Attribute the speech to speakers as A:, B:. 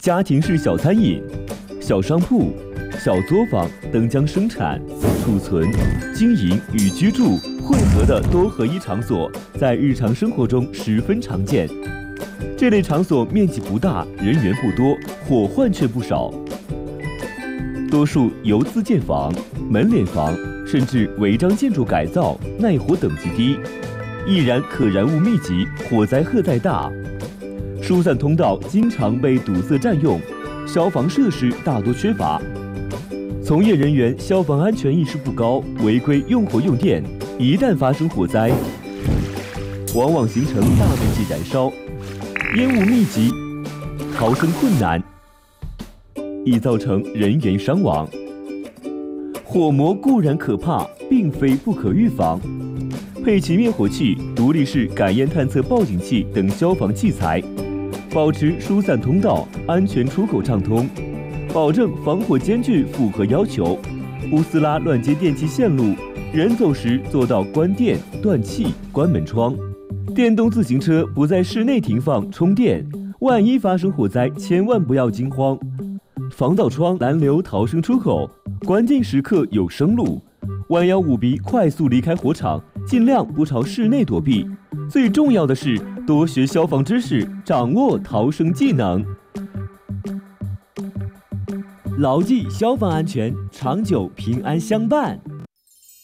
A: 家庭式小餐饮、小商铺、小作坊等将生产、储存、经营与居住混合的多合一场所，在日常生活中十分常见。这类场所面积不大，人员不多，伙患却不少。多数由自建房、门脸房，甚至违章建筑改造，耐火等级低，易燃可燃物密集，火灾荷载大。疏散通道经常被堵塞占用，消防设施大多缺乏。从业人员消防安全意识不高，违规用火用电，一旦发生火灾，往往形成大面积燃烧，烟雾密集，逃生困难，易造成人员伤亡。火魔固然可怕，并非不可预防。配齐灭火器、独立式感烟探测报警器等消防器材，保持疏散通道、安全出口畅通，保证防火间距符合要求，不撕拉乱接电气线路，人走时做到关电、断气、关门窗。电动自行车不在室内停放充电，万一发生火灾，千万不要惊慌。防盗窗拦留逃生出口，关键时刻有生路。弯腰捂鼻，快速离开火场，尽量不朝室内躲避。最重要的是多学消防知识，掌握逃生技能。牢记消防安全，长久平安相伴。